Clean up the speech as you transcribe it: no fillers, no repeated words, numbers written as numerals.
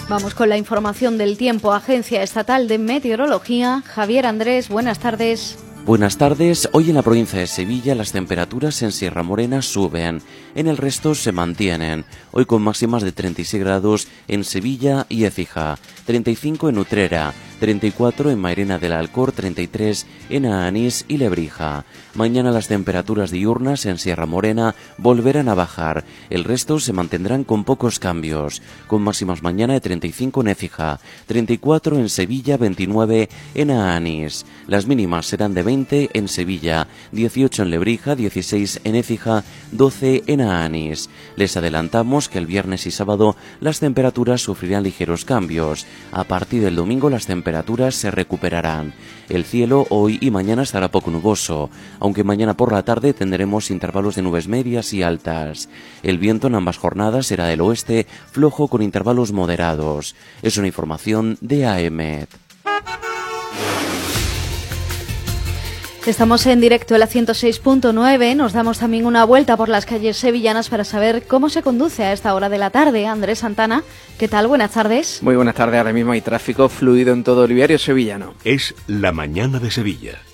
Vamos con la información del tiempo. Agencia Estatal de Meteorología. Javier Andrés, buenas tardes. Buenas tardes. Hoy en la provincia de Sevilla las temperaturas en Sierra Morena suben, en el resto se mantienen. Hoy con máximas de 36 grados en Sevilla y Écija, 35 en Utrera, 34 en Mairena del Alcor, 33 en Aánís y Lebrija. Mañana las temperaturas diurnas en Sierra Morena volverán a bajar. El resto se mantendrán con pocos cambios, con máximas mañana de 35 en Écija, 34 en Sevilla, 29 en Aánís. Las mínimas serán de 20 en Sevilla, 18 en Lebrija, 16 en Écija, 12 en Aánís. Les adelantamos que el viernes y sábado las temperaturas sufrirán ligeros cambios. A partir del domingo las temperaturas se recuperarán. El cielo hoy y mañana estará poco nuboso, aunque mañana por la tarde tendremos intervalos de nubes medias y altas. El viento en ambas jornadas será del oeste, flojo con intervalos moderados. Es una información de AEMET. Estamos en directo en la 106.9, nos damos también una vuelta por las calles sevillanas para saber cómo se conduce a esta hora de la tarde. Andrés Santana, ¿qué tal? Buenas tardes. Muy buenas tardes, ahora mismo hay tráfico fluido en todo el viario sevillano. Es la mañana de Sevilla.